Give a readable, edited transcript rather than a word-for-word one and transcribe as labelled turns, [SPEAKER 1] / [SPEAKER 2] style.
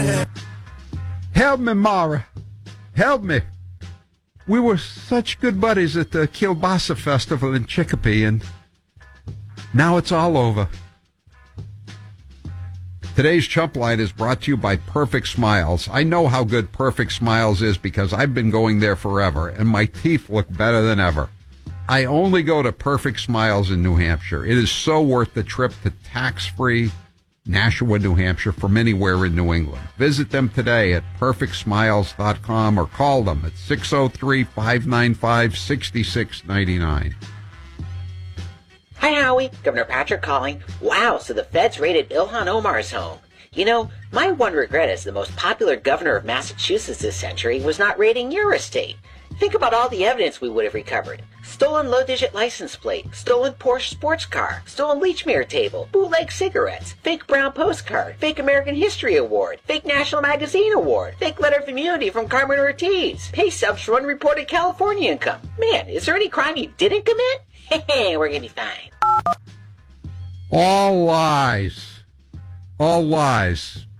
[SPEAKER 1] Help me, Mara. Help me. We were such good buddies at the Kielbasa Festival in Chicopee, and now it's all over. Today's Chump Line is brought to you by Perfect Smiles. I know how good Perfect Smiles is because I've been going there forever, and my teeth look better than ever. I only go to Perfect Smiles in New Hampshire. It is so worth the trip to tax-free Nashua, New Hampshire from anywhere in New England. Visit them today at perfectsmiles.com or call them at 603-595-6699.
[SPEAKER 2] Hi, Howie. Governor Patrick calling. Wow, so the feds raided Ilhan Omar's home. You know, my one regret as the most popular governor of Massachusetts this century was not raiding your estate. Think about all the evidence we would have recovered. Stolen low-digit license plate, stolen Porsche sports car, stolen Leachmere table, bootleg cigarettes, fake brown postcard, fake American History Award, fake National Magazine Award, fake letter of immunity from Carmen Ortiz, pay subs for unreported California income. Man, is there any crime you didn't commit? Hey, we're gonna be fine.
[SPEAKER 1] All lies. All lies.